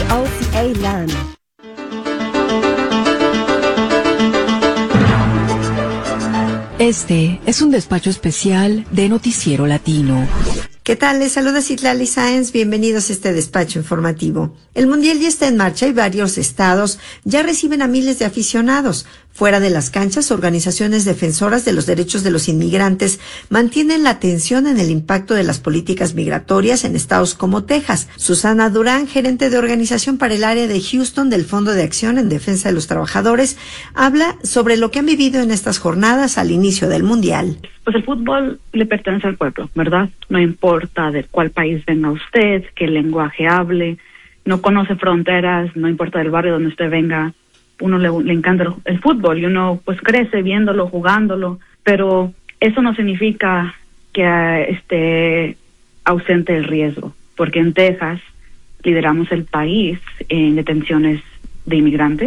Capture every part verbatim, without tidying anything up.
O C A Learn. Este es un despacho especial de Noticiero Latino. ¿Qué tal? Les saluda Citlali Sáenz. Bienvenidos a este despacho informativo. El Mundial ya está en marcha y varios estados ya reciben a miles de aficionados. Fuera de las canchas, organizaciones defensoras de los derechos de los inmigrantes mantienen la atención en el impacto de las políticas migratorias en estados como Texas. Susana Durán, gerente de organización para el área de Houston del Fondo de Acción en Defensa de los Trabajadores, habla sobre lo que han vivido en estas jornadas al inicio del Mundial. Pues el fútbol le pertenece al pueblo, ¿verdad? No importa de cuál país venga usted, qué lenguaje hable, no conoce fronteras, no importa del barrio donde usted venga. Uno le, le encanta el, el fútbol y uno pues crece viéndolo, jugándolo, pero eso no significa que uh, esté ausente el riesgo, porque en Texas lideramos el país en detenciones de inmigrantes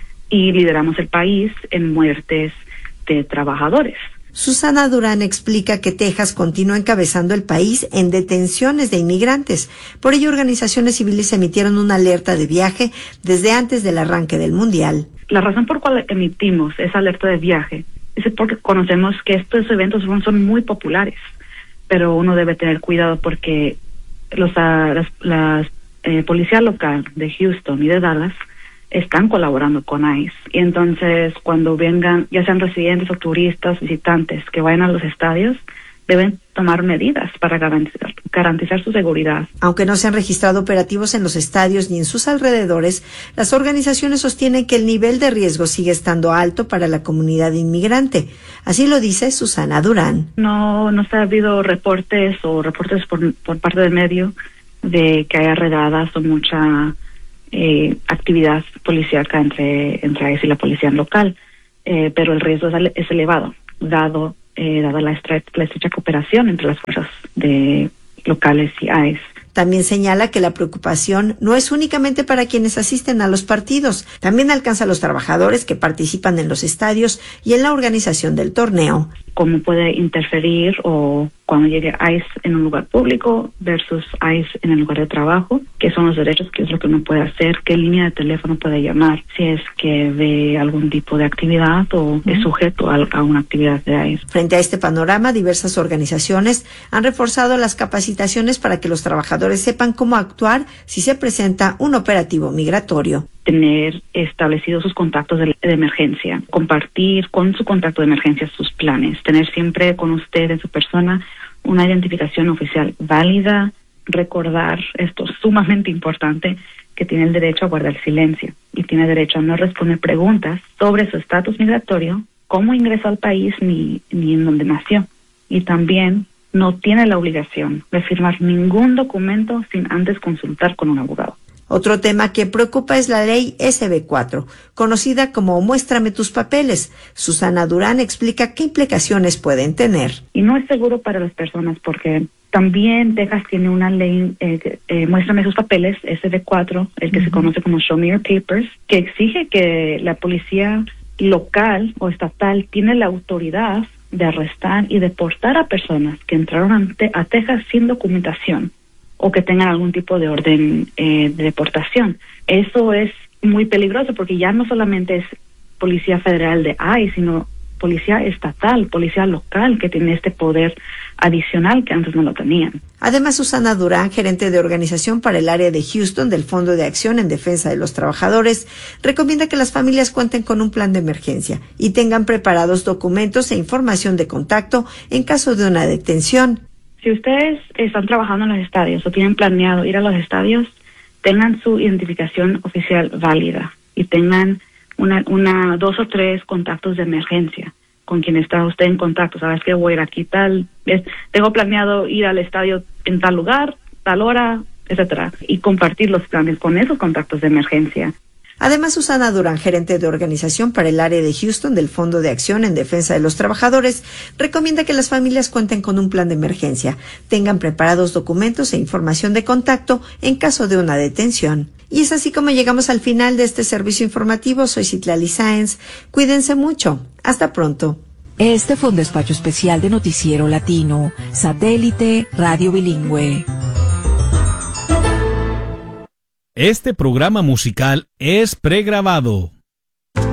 y lideramos el país en muertes de trabajadores. Susana Durán explica que Texas continúa encabezando el país en detenciones de inmigrantes. Por ello, organizaciones civiles emitieron una alerta de viaje desde antes del arranque del Mundial. La razón por cual emitimos esa alerta de viaje es porque conocemos que estos eventos son, son muy populares, pero uno debe tener cuidado porque los, uh, las, las eh, policía local de Houston y de Dallas están colaborando con ICE. Y entonces, cuando vengan, ya sean residentes o turistas, visitantes, que vayan a los estadios, deben tomar medidas para garantizar, garantizar su seguridad. Aunque no se han registrado operativos en los estadios ni en sus alrededores, las organizaciones sostienen que el nivel de riesgo sigue estando alto para la comunidad inmigrante. Así lo dice Susana Durán. No, no se ha habido reportes o reportes por, por parte del medio de que haya redadas o mucha Eh, actividad policíaca entre entre ICE y la policía local, eh, pero el riesgo es, es elevado, dado eh, dada la, estre la estrecha cooperación entre las fuerzas de locales y ICE. También señala que la preocupación no es únicamente para quienes asisten a los partidos, también alcanza a los trabajadores que participan en los estadios y en la organización del torneo. Cómo puede interferir o cuando llegue ICE en un lugar público versus ICE en el lugar de trabajo, qué son los derechos, qué es lo que uno puede hacer, qué línea de teléfono puede llamar, si es que ve algún tipo de actividad o uh-huh. es sujeto a, a una actividad de ICE. Frente a este panorama, diversas organizaciones han reforzado las capacitaciones para que los trabajadores sepan cómo actuar si se presenta un operativo migratorio. Tener establecidos sus contactos de, de emergencia, compartir con su contacto de emergencia sus planes, tener siempre con usted en su persona una identificación oficial válida, recordar esto sumamente importante, que tiene el derecho a guardar silencio y tiene derecho a no responder preguntas sobre su estatus migratorio, cómo ingresó al país ni, ni en dónde nació. Y también no tiene la obligación de firmar ningún documento sin antes consultar con un abogado. Otro tema que preocupa es la ley S B cuatro, conocida como Muéstrame tus papeles. Susana Durán explica qué implicaciones pueden tener. Y no es seguro para las personas porque también Texas tiene una ley, eh, eh, Muéstrame sus papeles, S B cuatro, el que uh-huh. se conoce como Show Me Your Papers, que exige que la policía local o estatal tiene la autoridad de arrestar y deportar a personas que entraron ante, a Texas sin documentación o que tengan algún tipo de orden eh, de deportación. Eso es muy peligroso porque ya no solamente es policía federal de ICE, sino policía estatal, policía local que tiene este poder adicional que antes no lo tenían. Además, Susana Durán, gerente de organización para el área de Houston del Fondo de Acción en Defensa de los Trabajadores, recomienda que las familias cuenten con un plan de emergencia y tengan preparados documentos e información de contacto en caso de una detención. Si ustedes están trabajando en los estadios o tienen planeado ir a los estadios, tengan su identificación oficial válida y tengan una, una, dos o tres contactos de emergencia con quien está usted en contacto. Sabes que voy a ir aquí tal, es, tengo planeado ir al estadio en tal lugar, tal hora, etcétera, y compartir los planes con esos contactos de emergencia. Además, Susana Durán, gerente de organización para el área de Houston del Fondo de Acción en Defensa de los Trabajadores, recomienda que las familias cuenten con un plan de emergencia, tengan preparados documentos e información de contacto en caso de una detención. Y es así como llegamos al final de este servicio informativo. Soy Citlali Sáenz. Cuídense mucho. Hasta pronto. Este fue un despacho especial de Noticiero Latino, Satélite Radio Bilingüe. Este programa musical es pregrabado.